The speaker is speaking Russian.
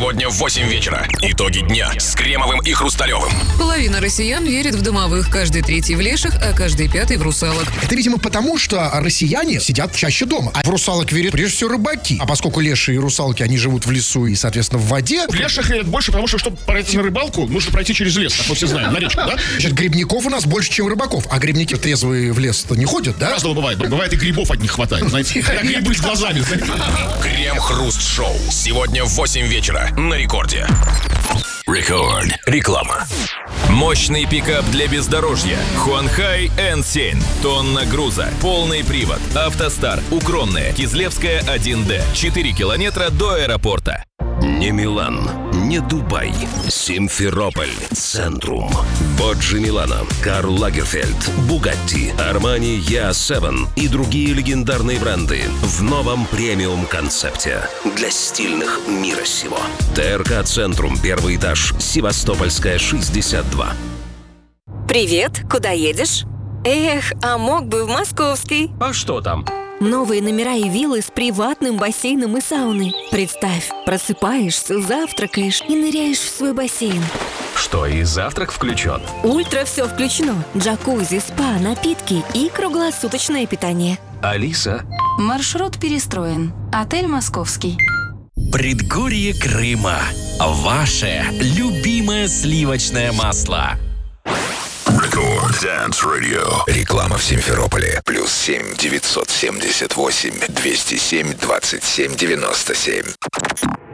Сегодня в 8 вечера. Итоги дня с Кремовым и Хрусталевым. Половина россиян верит в домовых, каждый третий в леших, а каждый пятый в русалок. Это, видимо, потому, что россияне сидят чаще дома. А в русалок верят прежде всего рыбаки. А поскольку леши и русалки, они живут в лесу и, соответственно, в воде. В леших верят больше, потому что, чтобы пройти на рыбалку, нужно пройти через лес, как мы все знаем, на речку, да? Значит, грибников у нас больше, чем рыбаков. А грибники трезвые в лес-то не ходят, да? Разного бывает. Бывает и грибов от них хватает, знаете. Как грибы с глазами, знаете. Крем-хруст-шоу. Сегодня в 8 вечера на Рекорде. Рекорд. Реклама. Мощный пикап для бездорожья. Хуанхай N7. Тонна груза. Полный привод. Автостар. Укромная. Кизлевская 1D. 4 километра до аэропорта. Не Милан, не Дубай, Симферополь, Центрум, Боджи Милано, Карл Лагерфельд, Бугатти, Армани Я7 и другие легендарные бренды в новом премиум-концепте для стильных мира сего. ТРК Центрум, первый этаж, Севастопольская, 62. Привет, куда едешь? Эх, а мог бы в Московский. А что там? Новые номера и виллы с приватным бассейном и сауной. Представь, просыпаешься, завтракаешь и ныряешь в свой бассейн. Что, и завтрак включен? Ультра все включено. Джакузи, спа, напитки и круглосуточное питание. Алиса? Маршрут перестроен. Отель «Московский». Предгорье Крыма. Ваше любимое сливочное масло. Рекорд Dance Radio. Реклама в Симферополе. +7 978 207 27 97.